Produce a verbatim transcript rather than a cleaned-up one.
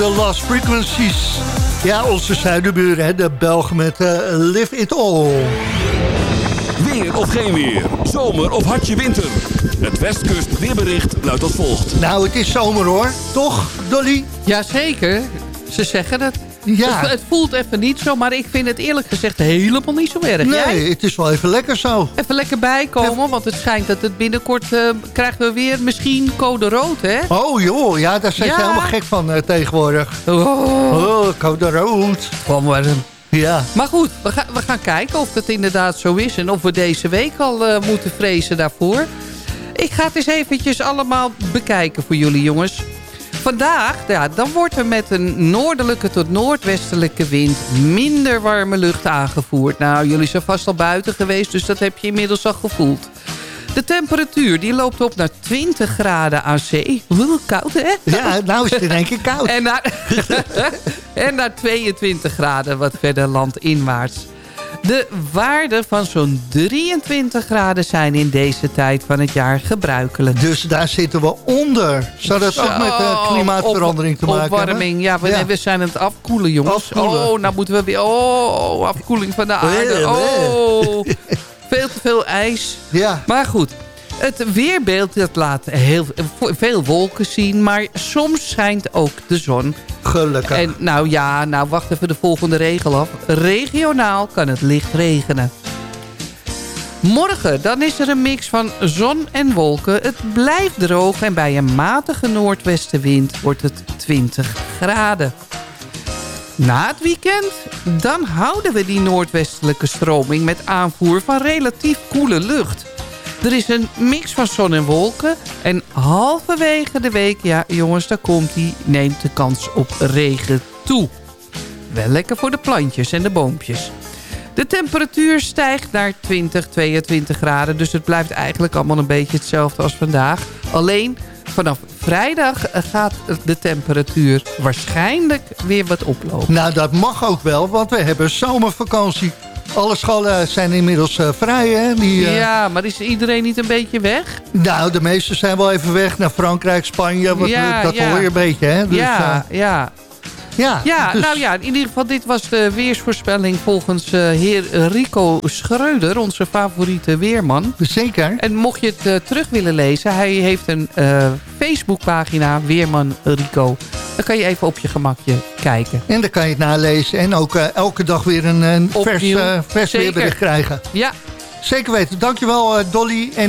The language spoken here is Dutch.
De Lost Frequencies. Ja, onze zuidenburen, hè, de Belgen met uh, Live It All. Weer of geen weer, zomer of hartje winter. Het Westkust weerbericht luidt als volgt. Nou, het is zomer hoor, toch, Dolly? Jazeker, ze zeggen het. Ja. Het, het voelt even niet zo, maar ik vind het eerlijk gezegd helemaal niet zo erg. Nee, Jij? het is wel even lekker zo. Even lekker bijkomen, even... want het schijnt dat het binnenkort uh, krijgen we weer misschien code rood, hè? Oh joh, ja, daar zijn ja. ze helemaal gek van uh, tegenwoordig. Oh, oh code rood. Kom maar. Ja. Maar goed, we, ga, we gaan kijken of dat inderdaad zo is en of we deze week al uh, moeten vrezen daarvoor. Ik ga het eens eventjes allemaal bekijken voor jullie, jongens. Vandaag, ja, dan wordt er met een noordelijke tot noordwestelijke wind minder warme lucht aangevoerd. Nou, jullie zijn vast al buiten geweest, dus dat heb je inmiddels al gevoeld. De temperatuur die loopt op naar twintig graden aan zee. Oeh, koud, hè? Ja, nou is het in één keer koud. en, naar, en naar tweeëntwintig graden wat verder landinwaarts. De waarden van zo'n drieëntwintig graden zijn in deze tijd van het jaar gebruikelijk. Dus daar zitten we onder. Zou dat Zo, ook met uh, klimaatverandering op, te maken opwarming, hebben? Ja, we, ja, we zijn aan het afkoelen, jongens. Afkoelen. Oh, nou moeten we weer... Oh, afkoeling van de aarde. Oh, veel te veel ijs. Ja. Maar goed. Het weerbeeld dat laat heel veel wolken zien, maar soms schijnt ook de zon. Gelukkig. En nou ja, nou wacht even de volgende regel af. Regionaal kan het licht regenen. Morgen, dan is er een mix van zon en wolken. Het blijft droog en bij een matige noordwestenwind wordt het twintig graden. Na het weekend, dan houden we die noordwestelijke stroming met aanvoer van relatief koele lucht. Er is een mix van zon en wolken. En halverwege de week, ja jongens, daar komt die, neemt de kans op regen toe. Wel lekker voor de plantjes en de boompjes. De temperatuur stijgt naar twintig, tweeëntwintig graden. Dus het blijft eigenlijk allemaal een beetje hetzelfde als vandaag. Alleen vanaf vrijdag gaat de temperatuur waarschijnlijk weer wat oplopen. Nou, dat mag ook wel, want we hebben zomervakantie. Alle scholen zijn inmiddels uh, vrij, hè? Die, uh... Ja, maar is iedereen niet een beetje weg? Nou, de meesten zijn wel even weg naar Frankrijk, Spanje. Wat, ja, dat ja. hoor je een beetje, hè? Dus, ja, uh... ja. Ja, ja dus... nou ja, in ieder geval dit was de weersvoorspelling volgens uh, heer Rico Schreuder, onze favoriete weerman. Zeker. En mocht je het uh, terug willen lezen, hij heeft een uh, Facebookpagina, Weerman Rico. Dan kan je even op je gemakje kijken. En dan kan je het nalezen en ook uh, elke dag weer een, een vers, uh, vers weerbericht krijgen. Ja. Zeker weten. Dankjewel uh, Dolly. En